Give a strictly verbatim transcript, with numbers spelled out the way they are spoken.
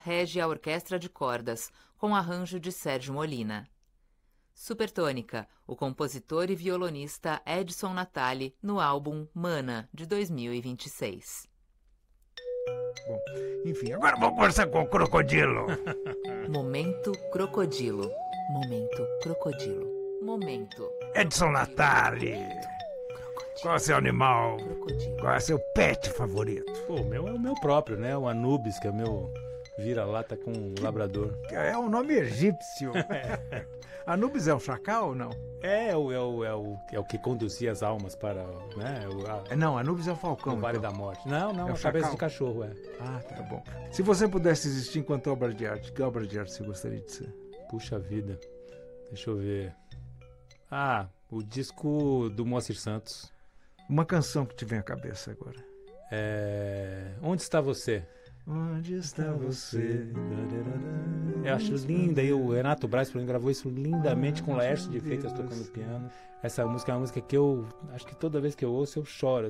rege a orquestra de cordas, com arranjo de Sérgio Molina. Supertônica, o compositor e violonista Edson Natali, no álbum Mana, de dois mil e vinte e seis. Bom, enfim, agora vamos conversar com o Crocodilo. Momento Crocodilo. Momento Crocodilo. Momento. Edson Natali. Qual é o seu animal? Crocodilo. Qual é o seu pet favorito? Pô, o meu é o meu próprio, né? O Anubis, que é o meu vira-lata com um labrador. É um nome egípcio. Anubis é um chacal ou não? É, é o, é, o, é, o, é o que conduzia as almas para, né, o, a, Não, Anubis é um falcão. o Vale então. da Morte. Não, não, É é o a cabeça chacal? de cachorro, é. Ah, tá bom. Se você pudesse existir enquanto obra de arte, que obra de arte você gostaria de ser? Puxa vida. Deixa eu ver. Ah, o disco do Moacir Santos. Uma canção que te vem à cabeça agora. É... Onde está você? Onde está você? Eu acho linda, e o Renato Braz pra mim gravou isso lindamente com o Laércio de Freitas tocando piano. Essa música é uma música que eu acho que toda vez que eu ouço eu choro,